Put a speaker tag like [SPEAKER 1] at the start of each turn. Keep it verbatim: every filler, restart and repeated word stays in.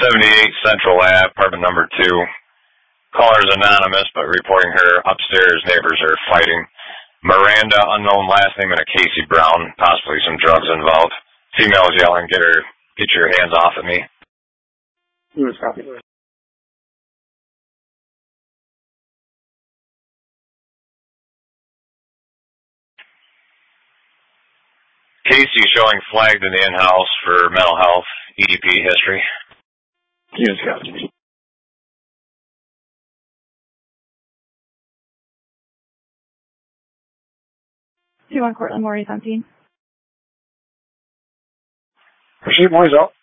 [SPEAKER 1] seventy-eight Central Ave, apartment number two. Caller is anonymous, but reporting her upstairs neighbors are fighting. Miranda, unknown last name, and a Casey Brown, possibly some drugs involved. Female is yelling, get her, get your hands off of me.
[SPEAKER 2] Yes, copy.
[SPEAKER 1] Casey showing flagged in the in-house for mental health, E D P history.
[SPEAKER 2] Yes, copy.
[SPEAKER 3] two one Cortland Maury seventeen.
[SPEAKER 2] Proceed, Maury's out.